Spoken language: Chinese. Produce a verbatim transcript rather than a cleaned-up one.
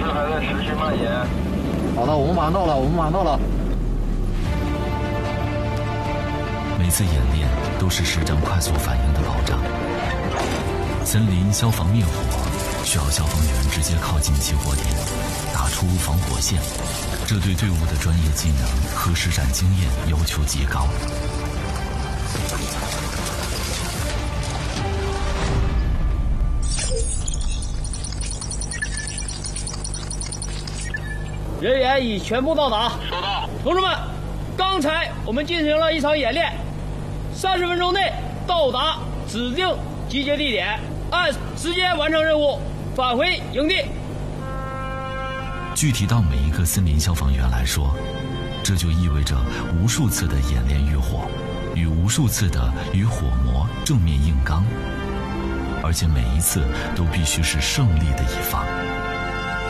还在持续蔓延。 好的，我们马上到了，我们马上到了。 每次演练都是实战快速反应的保障。森林消防灭火需要消防员直接靠近起火点，打出防火线，这对队伍的专业技能和实战经验要求极高。 人员已全部到达。 收到。 同志们，刚才我们进行了一场演练，三十分钟内到达指定集结地点，按时间完成任务，返回营地。 具体到每一个森林消防员来说，这就意味着无数次的演练遇火，与无数次的与火魔正面硬刚，而且每一次都必须是胜利的一方。